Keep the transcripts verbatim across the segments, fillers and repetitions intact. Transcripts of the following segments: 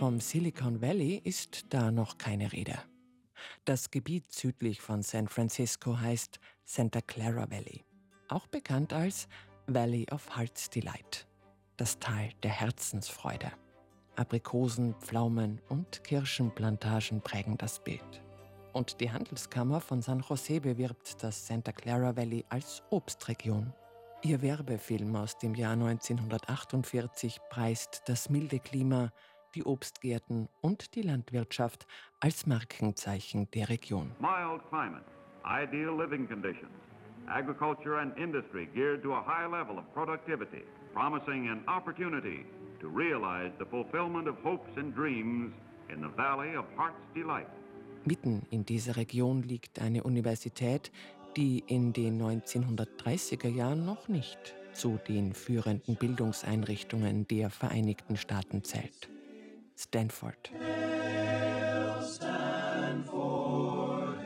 Vom Silicon Valley ist da noch keine Rede. Das Gebiet südlich von San Francisco heißt Santa Clara Valley, auch bekannt als Valley of Heart's Delight, das Tal der Herzensfreude. Aprikosen, Pflaumen und Kirschenplantagen prägen das Bild. Und die Handelskammer von San Jose bewirbt das Santa Clara Valley als Obstregion. Ihr Werbefilm aus dem Jahr neunzehnhundertachtundvierzig preist das milde Klima, die Obstgärten und die Landwirtschaft als Markenzeichen der Region. Mild climate, ideal living conditions, agriculture and industry geared to a high level of productivity, promising an opportunity to realize the fulfillment of hopes and dreams in the Valley of Heart's Delight. Mitten in dieser Region liegt eine Universität, die in den neunzehnhundertdreißiger Jahren noch nicht zu den führenden Bildungseinrichtungen der Vereinigten Staaten zählt. Stanford. Hail Stanford,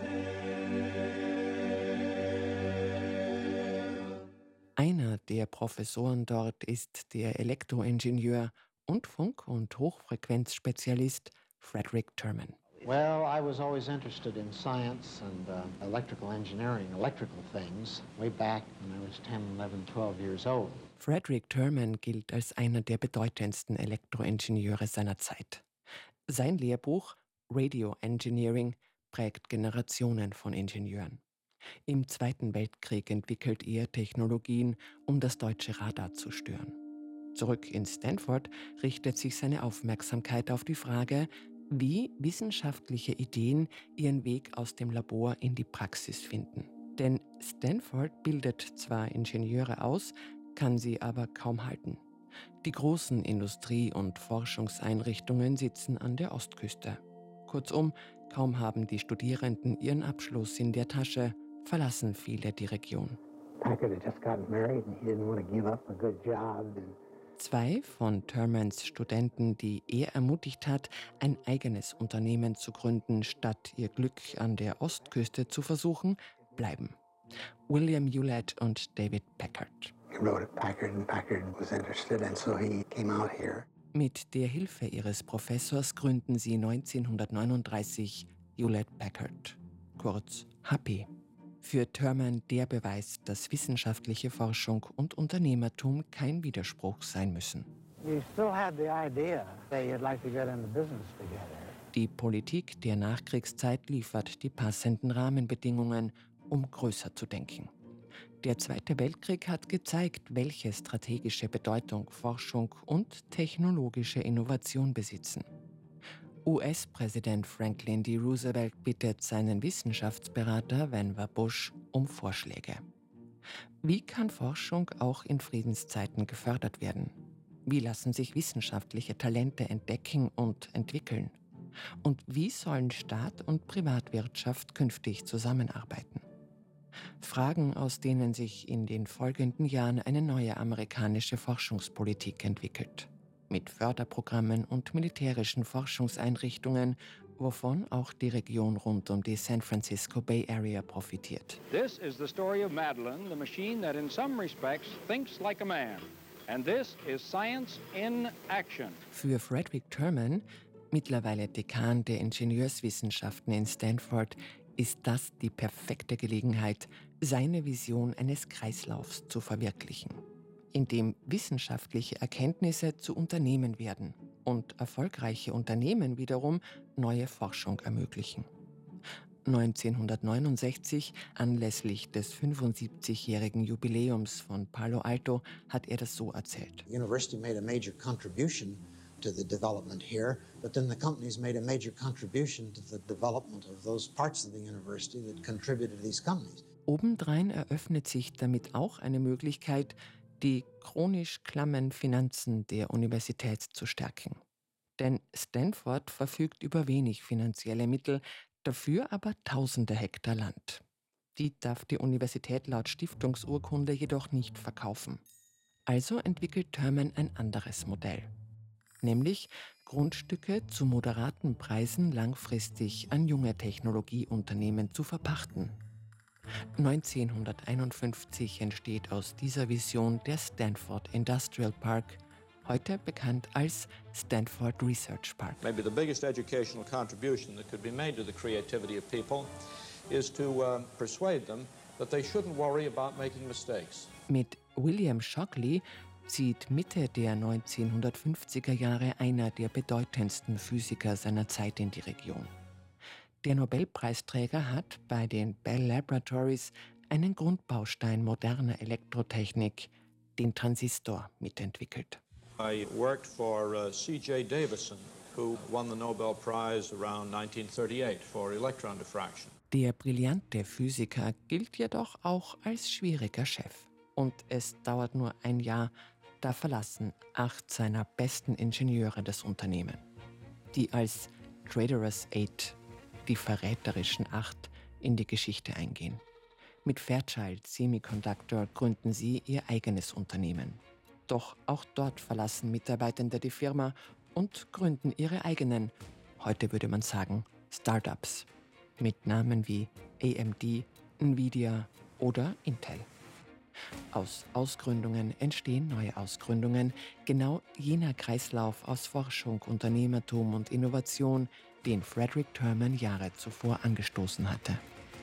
hail. Einer der Professoren dort ist der Elektroingenieur und Funk- und Hochfrequenzspezialist Frederick Terman. Well, I was always interested in science and uh, electrical engineering, electrical things, way back when I was ten, eleven, twelve years old. Frederick Terman gilt als einer der bedeutendsten Elektroingenieure seiner Zeit. Sein Lehrbuch Radio Engineering prägt Generationen von Ingenieuren. Im Zweiten Weltkrieg entwickelt er Technologien, um das deutsche Radar zu stören. Zurück in Stanford richtet sich seine Aufmerksamkeit auf die Frage, wie wissenschaftliche Ideen ihren Weg aus dem Labor in die Praxis finden. Denn Stanford bildet zwar Ingenieure aus, kann sie aber kaum halten. Die großen Industrie- und Forschungseinrichtungen sitzen an der Ostküste. Kurzum, kaum haben die Studierenden ihren Abschluss in der Tasche, verlassen viele die Region. Packard had just gotten married and he didn't want to give up a good job. Zwei von Termans Studenten, die er ermutigt hat, ein eigenes Unternehmen zu gründen, statt ihr Glück an der Ostküste zu versuchen, bleiben. William Hewlett und David Packard. He wrote at Packard and Packard was interested and so he came out here. Mit der Hilfe ihres Professors gründen sie neunzehnhundertneununddreißig Hewlett Packard, kurz H P. Für Terman der Beweis, dass wissenschaftliche Forschung und Unternehmertum kein Widerspruch sein müssen. You still had the idea that you'd like to get into business together. Die Politik der Nachkriegszeit liefert die passenden Rahmenbedingungen, um größer zu denken. Der Zweite Weltkrieg hat gezeigt, welche strategische Bedeutung Forschung und technologische Innovation besitzen. U S-Präsident Franklin D. Roosevelt bittet seinen Wissenschaftsberater Vannevar Bush um Vorschläge. Wie kann Forschung auch in Friedenszeiten gefördert werden? Wie lassen sich wissenschaftliche Talente entdecken und entwickeln? Und wie sollen Staat und Privatwirtschaft künftig zusammenarbeiten? Fragen, aus denen sich in den folgenden Jahren eine neue amerikanische Forschungspolitik entwickelt. Mit Förderprogrammen und militärischen Forschungseinrichtungen, wovon auch die Region rund um die San Francisco Bay Area profitiert. This is the story of Madeline, the machine that in some respects thinks like a man. And this is science in action. Für Frederick Terman, mittlerweile Dekan der Ingenieurswissenschaften in Stanford, ist das die perfekte Gelegenheit, seine Vision eines Kreislaufs zu verwirklichen, in dem wissenschaftliche Erkenntnisse zu Unternehmen werden und erfolgreiche Unternehmen wiederum neue Forschung ermöglichen. neunzehnhundertneunundsechzig, anlässlich des fünfundsiebzigjährigen Jubiläums von Palo Alto, hat er das so erzählt. The university made a major contribution to the development here, but then the companies made a major contribution to the development of those parts of the university that contributed to these companies. Obendrein eröffnet sich damit auch eine Möglichkeit, die chronisch klammen Finanzen der Universität zu stärken. Denn Stanford verfügt über wenig finanzielle Mittel, dafür aber tausende Hektar Land. Die darf die Universität laut Stiftungsurkunde jedoch nicht verkaufen. Also entwickelt Terman ein anderes Modell. Nämlich Grundstücke zu moderaten Preisen langfristig an junge Technologieunternehmen zu verpachten. neunzehnhunderteinundfünfzig entsteht aus dieser Vision der Stanford Industrial Park, heute bekannt als Stanford Research Park. Maybe the biggest educational contribution that could be made to the creativity of people is to uh, persuade them that they shouldn't worry about making mistakes. Mit William Shockley zieht Mitte der neunzehnhundertfünfziger Jahre einer der bedeutendsten Physiker seiner Zeit in die Region. Der Nobelpreisträger hat bei den Bell Laboratories einen Grundbaustein moderner Elektrotechnik, den Transistor, mitentwickelt. I worked for uh, C J Davison, who won the Nobel Prize around nineteen thirty-eight for electron diffraction. Der brillante Physiker gilt jedoch auch als schwieriger Chef. Und es dauert nur ein Jahr, da verlassen acht seiner besten Ingenieure das Unternehmen, die als Traitorous Eight, die verräterischen Acht, in die Geschichte eingehen. Mit Fairchild Semiconductor gründen sie ihr eigenes Unternehmen. Doch auch dort verlassen Mitarbeitende die Firma und gründen ihre eigenen, heute würde man sagen, Startups, mit Namen wie A M D, Nvidia oder Intel. Aus Ausgründungen entstehen neue Ausgründungen, genau jener Kreislauf aus Forschung, Unternehmertum und Innovation, den Frederick Terman Jahre zuvor angestoßen hatte.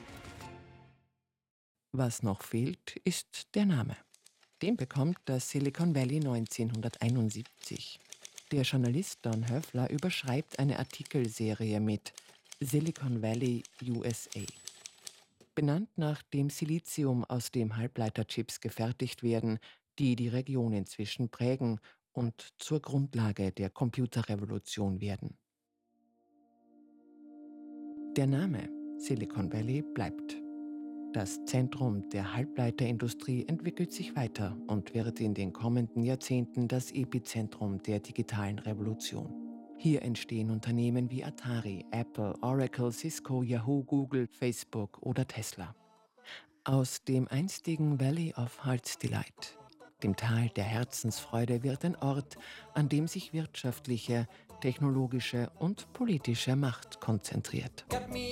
Was noch fehlt, ist der Name. Den bekommt das Silicon Valley neunzehnhunderteinundsiebzig. Der Journalist Don Höfler überschreibt eine Artikelserie mit Silicon Valley U S A. Benannt nach dem Silizium, aus dem Halbleiterchips gefertigt werden, die die Region inzwischen prägen und zur Grundlage der Computerrevolution werden. Der Name Silicon Valley bleibt. Das Zentrum der Halbleiterindustrie entwickelt sich weiter und wird in den kommenden Jahrzehnten das Epizentrum der digitalen Revolution. Hier entstehen Unternehmen wie Atari, Apple, Oracle, Cisco, Yahoo, Google, Facebook oder Tesla. Aus dem einstigen Valley of Heart's Delight, dem Tal der Herzensfreude, wird ein Ort, an dem sich wirtschaftliche, technologische und politische Macht konzentriert.